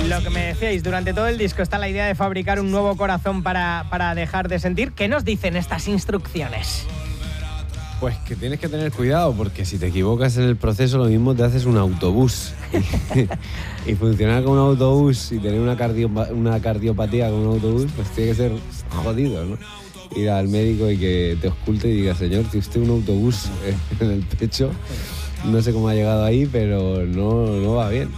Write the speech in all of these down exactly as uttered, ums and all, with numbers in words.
lo que me decíais, durante todo el disco está la idea de fabricar un nuevo corazón para, para dejar de sentir. ¿Qué nos dicen estas instrucciones? Pues que tienes que tener cuidado, porque si te equivocas en el proceso, lo mismo te haces un autobús. Y, y funcionar con un autobús y tener una, cardio, una cardiopatía con un autobús, pues tiene que ser jodido, ¿no? Ir al médico y que te oculte y diga, señor, tiene usted un autobús en el pecho. No sé cómo ha llegado ahí, pero no, no va bien.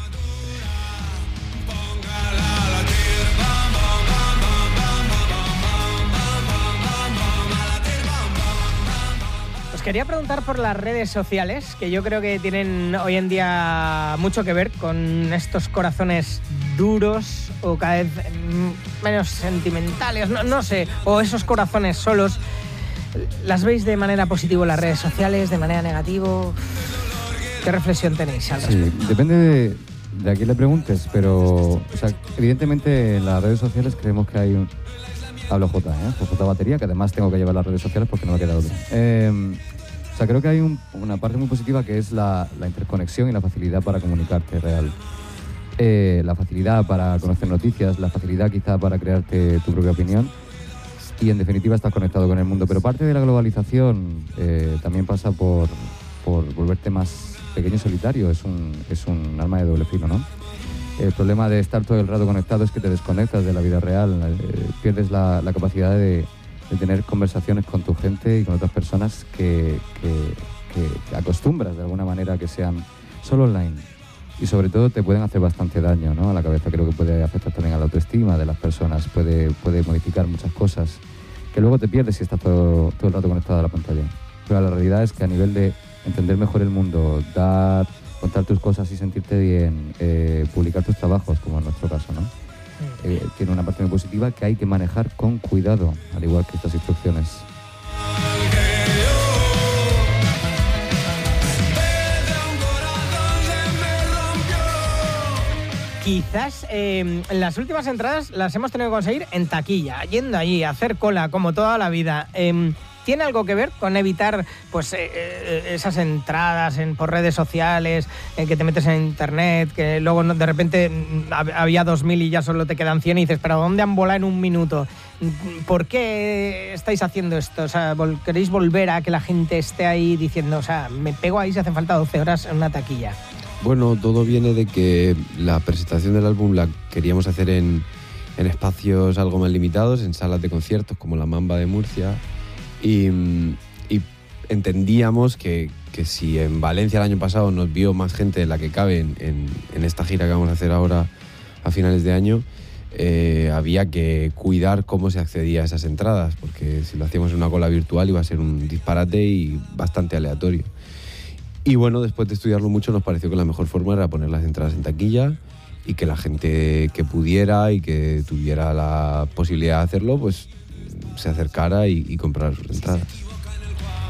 Quería preguntar por las redes sociales, que yo creo que tienen hoy en día mucho que ver con estos corazones duros o cada vez menos sentimentales, no, no sé, o esos corazones solos. ¿Las veis de manera positiva las redes sociales, de manera negativa? ¿Qué reflexión tenéis al respecto? Sí, depende de, de a quién le preguntes, pero o sea, evidentemente en las redes sociales creemos que hay un... Hablo J, ¿eh? J batería, que además tengo que llevar las redes sociales porque no me queda otra. Eh, o sea, creo que hay un, una parte muy positiva que es la, la interconexión y la facilidad para comunicarte real. Eh, la facilidad para conocer noticias, la facilidad quizá para crearte tu propia opinión y en definitiva estás conectado con el mundo. Pero parte de la globalización eh, también pasa por, por volverte más pequeño y solitario. Es un, es un arma de doble filo, ¿no? El problema de estar todo el rato conectado es que te desconectas de la vida real, eh, pierdes la, la capacidad de, de tener conversaciones con tu gente y con otras personas que, que, que, que acostumbras de alguna manera a que sean solo online. Y sobre todo te pueden hacer bastante daño, ¿no? A la cabeza. Creo que puede afectar también a la autoestima de las personas, puede, puede modificar muchas cosas que luego te pierdes si estás todo, todo el rato conectado a la pantalla. Pero la realidad es que a nivel de entender mejor el mundo, dar... contar tus cosas y sentirte bien, eh, publicar tus trabajos, como en nuestro caso, ¿no? Eh, tiene una parte muy positiva que hay que manejar con cuidado, al igual que estas instrucciones. Quizás eh, las últimas entradas las hemos tenido que conseguir en taquilla, yendo allí, a hacer cola, como toda la vida. Eh, ¿Tiene algo que ver con evitar pues eh, eh, esas entradas en, por redes sociales, eh, que te metes en internet, que luego de repente había dos mil y ya solo te quedan cien y dices, ¿pero dónde han volado en un minuto? ¿Por qué estáis haciendo esto? O sea, ¿queréis volver a que la gente esté ahí diciendo, o sea, me pego ahí si hace falta doce horas en una taquilla? Bueno, todo viene de que la presentación del álbum la queríamos hacer en, en espacios algo más limitados, en salas de conciertos como la Mamba de Murcia. Y, y entendíamos que, que si en Valencia el año pasado nos vio más gente de la que cabe en, en, en esta gira que vamos a hacer ahora a finales de año, eh, había que cuidar cómo se accedía a esas entradas, porque si lo hacíamos en una cola virtual iba a ser un disparate y bastante aleatorio. Y bueno, después de estudiarlo mucho nos pareció que la mejor forma era poner las entradas en taquilla y que la gente que pudiera y que tuviera la posibilidad de hacerlo, pues se acercara y, y comprara sus entradas.